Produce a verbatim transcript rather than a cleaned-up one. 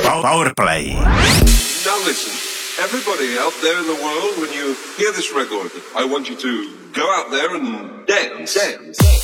Powerplay. Now listen, everybody out there in the world, when you hear this record, I want you to go out there and dance. Dance.